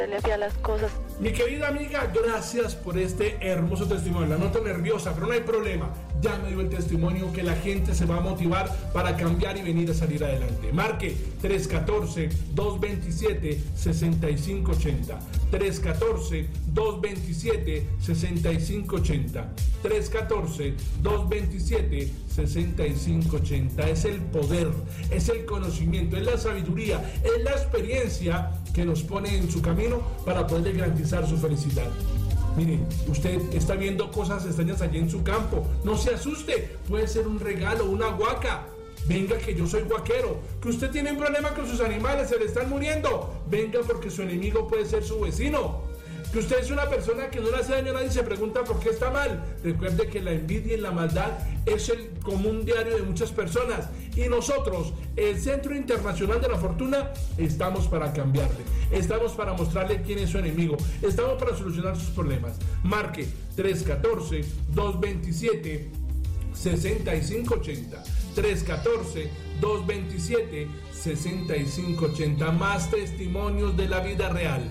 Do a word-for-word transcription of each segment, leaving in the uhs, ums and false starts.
a las cosas. Mi querida amiga, gracias por este hermoso testimonio. La noto nerviosa, pero no hay problema. Ya me dio el testimonio que la gente se va a motivar para cambiar y venir a salir adelante. Marque tres uno cuatro, dos dos siete, seis cinco ocho cero. tres uno cuatro, dos dos siete, seis cinco ocho cero. tres uno cuatro, dos dos siete, seis cinco ocho cero. Es el poder, es el conocimiento, es la sabiduría, es la experiencia que nos pone en su camino para poder garantizar su felicidad. Mire, usted está viendo cosas extrañas allí en su campo. No se asuste, puede ser un regalo, una huaca. Venga, que yo soy huaquero. Que usted tiene un problema con sus animales, se le están muriendo. Venga, porque su enemigo puede ser su vecino. Que usted es una persona que no le hace daño a nadie y se pregunta por qué está mal. Recuerde que la envidia y la maldad es el común diario de muchas personas. Y nosotros, el Centro Internacional de la Fortuna, estamos para cambiarle. Estamos para mostrarle quién es su enemigo. Estamos para solucionar sus problemas. Marque tres uno cuatro, dos dos siete, seis cinco ocho cero. tres uno cuatro, dos dos siete, seis cinco ocho cero. Más testimonios de la vida real.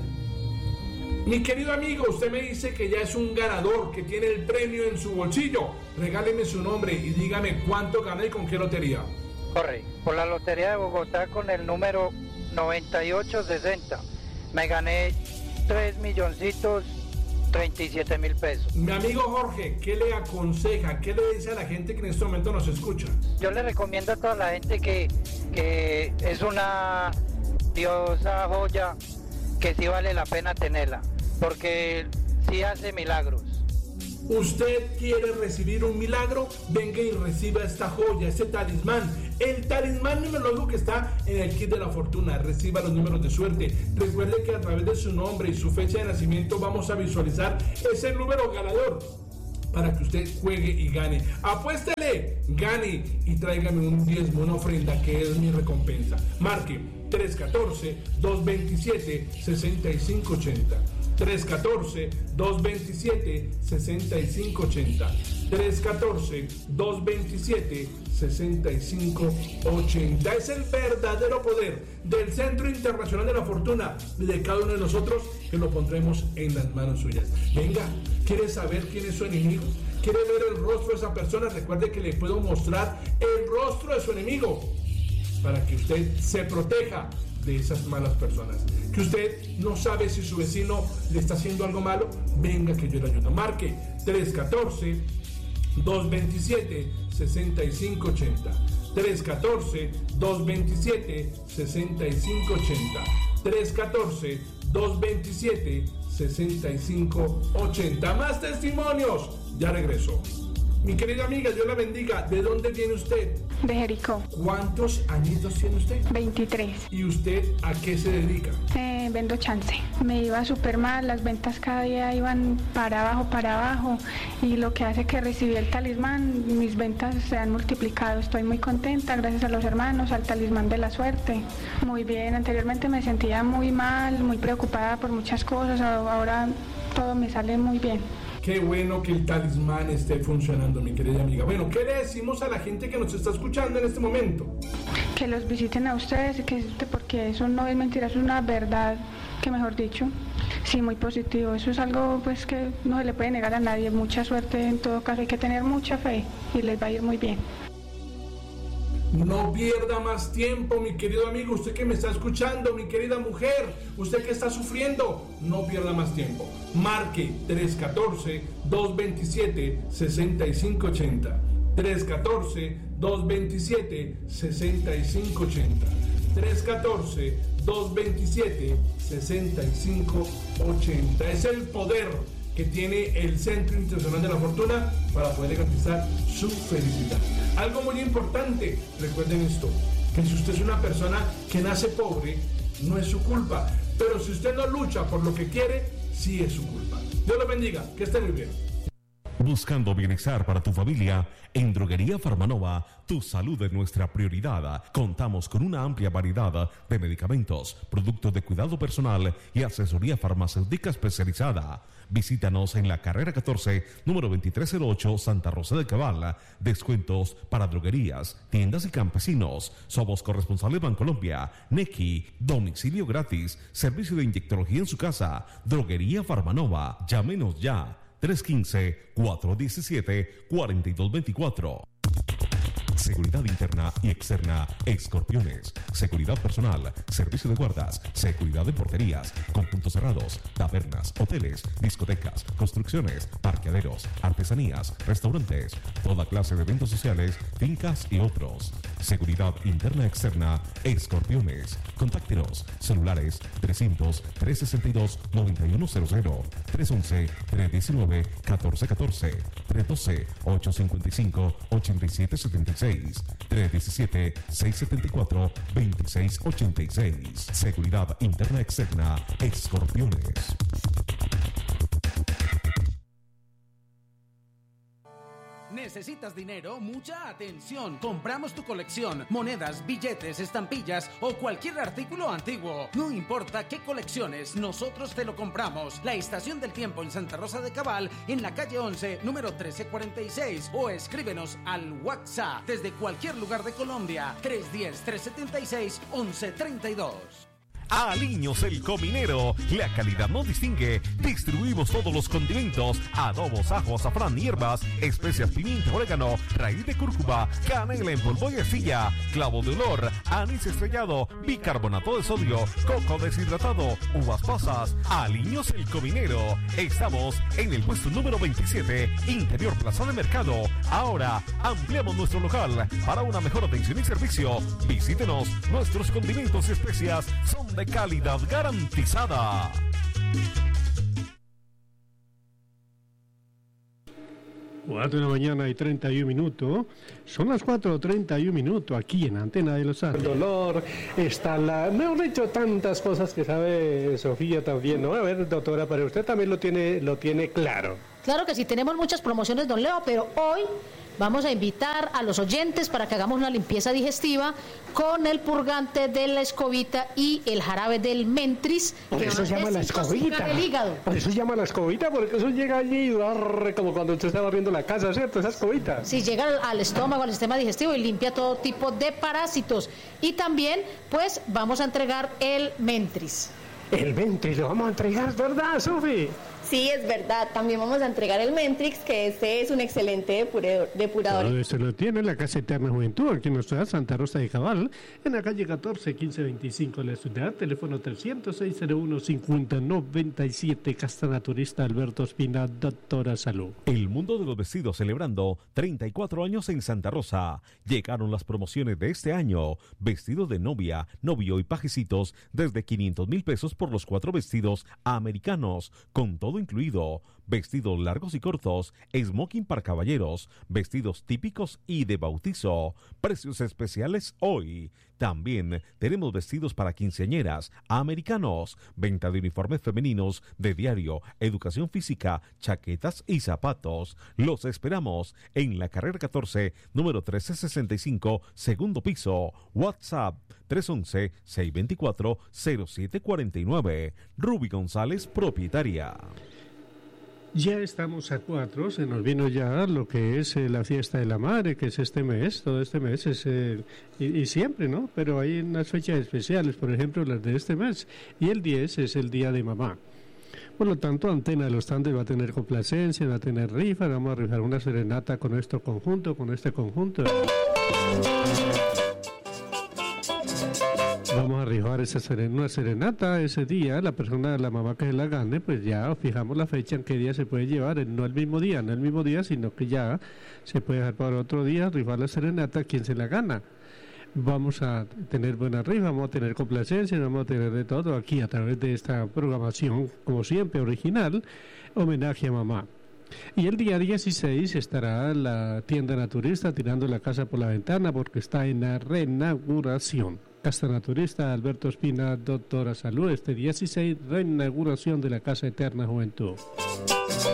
Mi querido amigo, usted me dice que ya es un ganador, que tiene el premio en su bolsillo. Regáleme su nombre y dígame cuánto gané y con qué lotería. Corre, por la Lotería de Bogotá con el número noventa y ocho sesenta. Me gané tres milloncitos treinta y siete mil pesos. Mi amigo Jorge, ¿qué le aconseja? ¿Qué le dice a la gente que en este momento nos escucha? Yo le recomiendo a toda la gente que, que es una diosa joya, que sí vale la pena tenerla, porque sí hace milagros. ¿Usted quiere recibir un milagro? Venga y reciba esta joya, este talismán. El talismán numerológico que está en el kit de la fortuna. Reciba los números de suerte. Recuerde que a través de su nombre y su fecha de nacimiento vamos a visualizar ese número ganador para que usted juegue y gane. Apuéstele, gane y tráigame un diezmo, una ofrenda, que es mi recompensa. Marque tres uno cuatro, dos dos siete, seis cinco ocho cero. tres uno cuatro, dos dos siete, seis cinco ocho cero. tres uno cuatro, dos dos siete, seis cinco ocho cero. Es el verdadero poder del Centro Internacional de la Fortuna y de cada uno de nosotros, que lo pondremos en las manos suyas. Venga, ¿quiere saber quién es su enemigo? ¿Quiere ver el rostro de esa persona? Recuerde que le puedo mostrar el rostro de su enemigo para que usted se proteja de esas malas personas. Que usted no sabe si su vecino le está haciendo algo malo, venga que yo le ayudo. Marque tres uno cuatro, dos dos siete, seis cinco ocho cero. tres uno cuatro, dos dos siete, seis cinco ocho cero. tres uno cuatro, dos dos siete, seis cinco ocho cero. Más testimonios. Ya regreso. Mi querida amiga, Dios la bendiga. ¿De dónde viene usted? De Jericó. ¿Cuántos añitos tiene usted? veintitrés. ¿Y usted a qué se dedica? Eh, vendo chance. Me iba súper mal, las ventas cada día iban para abajo, para abajo. Y lo que hace que recibí el talismán, mis ventas se han multiplicado. Estoy muy contenta, gracias a los hermanos, al talismán de la suerte. Muy bien, anteriormente me sentía muy mal, muy preocupada por muchas cosas. Ahora todo me sale muy bien. Qué bueno que el talismán esté funcionando, mi querida amiga. Bueno, ¿qué le decimos a la gente que nos está escuchando en este momento? Que los visiten a ustedes, que, porque eso no es mentira, es una verdad, que mejor dicho, sí, muy positivo. Eso es algo pues que no se le puede negar a nadie. Mucha suerte, en todo caso hay que tener mucha fe y les va a ir muy bien. No pierda más tiempo, mi querido amigo, usted que me está escuchando, mi querida mujer, usted que está sufriendo, no pierda más tiempo. Marque tres uno cuatro, dos dos siete, seis cinco ocho cero. tres uno cuatro, dos dos siete, seis cinco ocho cero. tres uno cuatro, dos dos siete, seis cinco ocho cero. Es el poder que tiene el Centro Internacional de la Fortuna para poder garantizar su felicidad. Algo muy importante, recuerden esto, que si usted es una persona que nace pobre, no es su culpa, pero si usted no lucha por lo que quiere, sí es su culpa. Dios lo bendiga, que esté muy bien. Buscando bienestar para tu familia, en Droguería Farmanova, tu salud es nuestra prioridad. Contamos con una amplia variedad de medicamentos, productos de cuidado personal y asesoría farmacéutica especializada. Visítanos en la carrera catorce, número veintitrés cero ocho, Santa Rosa de Cabal. Descuentos para droguerías, tiendas y campesinos. Somos corresponsales Bancolombia, Nequi, domicilio gratis, servicio de inyectología en su casa. Droguería Farmanova. Llámenos ya. tres uno cinco, cuatro uno siete, cuatro dos dos cuatro. Seguridad interna y externa, Escorpiones. Seguridad personal, servicio de guardas, seguridad en porterías, conjuntos cerrados, tabernas, hoteles, discotecas, construcciones, parqueaderos, artesanías, restaurantes, toda clase de eventos sociales, fincas y otros. Seguridad interna y externa, Escorpiones. Contáctenos. Celulares trescientos, trescientos sesenta y dos, noventa y uno cero cero, trescientos once, trescientos diecinueve, catorce catorce, trescientos doce, ochocientos cincuenta y cinco, ochenta y siete setenta y seis, trescientos diecisiete, seiscientos setenta y cuatro, veintiséis ochenta y seis. Seguridad interna externa, Escorpiones. ¿Necesitas dinero? Mucha atención. Compramos tu colección, monedas, billetes, estampillas o cualquier artículo antiguo. No importa qué colecciones, nosotros te lo compramos. La Estación del Tiempo en Santa Rosa de Cabal, en la calle once, número trece cuarenta y seis. O escríbenos al WhatsApp desde cualquier lugar de Colombia. tres uno cero, tres siete seis, once treinta y dos. Aliños el Cominero, la calidad nos distingue. Distribuimos todos los condimentos, adobos, ajo, azafrán, hierbas, especias, pimienta, orégano, raíz de cúrcuma, canela en polvo y arcilla, clavo de olor, anís estrellado, bicarbonato de sodio, coco deshidratado, uvas pasas. Aliños el Cominero. Estamos en el puesto número veintisiete, Interior Plaza de Mercado. Ahora ampliamos nuestro local para una mejor atención y servicio. Visítenos, nuestros condimentos y especias son de calidad garantizada. Cuatro de la mañana y treinta y un minutos. Son las cuatro treinta y un minutos aquí en Antena de los Andes. El dolor, está la... Me han dicho tantas cosas que sabe Sofía también, ¿no? A ver, doctora, pero usted también lo tiene, lo tiene claro. Claro que sí, tenemos muchas promociones, don Leo, pero hoy vamos a invitar a los oyentes para que hagamos una limpieza digestiva con el purgante de la escobita y el jarabe del Mentris. Por eso se llama la escobita. Por eso se llama la escobita, porque eso llega allí y barre como cuando usted está barriendo la casa, ¿cierto? Esa escobita. Sí, llega al, al estómago, al sistema digestivo y limpia todo tipo de parásitos. Y también, pues, vamos a entregar el Mentris. El Mentris lo vamos a entregar, ¿verdad, Sofi? Sí, es verdad. También vamos a entregar el Mentrix, que este es un excelente depurador. depurador. Todo eso lo tiene en la Casa Eterna Juventud, aquí en nuestra ciudad, Santa Rosa de Cabal, en la calle catorce, quince veinticinco de la ciudad, teléfono trescientos seis, cero uno, cincuenta, noventa y siete, Casa Naturista Alberto Espina, doctora Salud. El mundo de los vestidos celebrando treinta y cuatro años en Santa Rosa. Llegaron las promociones de este año. Vestidos de novia, novio y pajecitos desde quinientos mil pesos por los cuatro vestidos americanos, con todo incluido. Vestidos largos y cortos, smoking para caballeros, vestidos típicos y de bautizo. Precios especiales hoy. También tenemos vestidos para quinceañeras, americanos, venta de uniformes femeninos de diario, educación física, chaquetas y zapatos. Los esperamos en la carrera catorce, número trece sesenta y cinco, segundo piso. WhatsApp tres once, seiscientos veinticuatro, cero siete cuarenta y nueve. Ruby González, propietaria. Ya estamos a cuatro, se nos vino ya lo que es eh, la fiesta de la madre, que es este mes, todo este mes, es eh, y, y siempre, ¿no? Pero hay unas fechas especiales, por ejemplo, las de este mes, y el diez es el día de mamá. Por lo tanto, Antena de los Andes va a tener complacencia, va a tener rifa, vamos a rifar una serenata con nuestro conjunto, con este conjunto. Vamos a rifar esa seren- una serenata ese día, la persona, la mamá que la gane, pues ya fijamos la fecha en qué día se puede llevar, no el mismo día, no el mismo día, sino que ya se puede dejar para otro día, rifar la serenata, quien se la gana. Vamos a tener buena rifa, vamos a tener complacencia, vamos a tener de todo aquí a través de esta programación, como siempre, original, homenaje a mamá. Y el día dieciséis estará la tienda naturista tirando la casa por la ventana porque está en la reinauguración. Casa Naturista Alberto Espina, doctora Salud, este dieciséis, reinauguración de la Casa Eterna Juventud.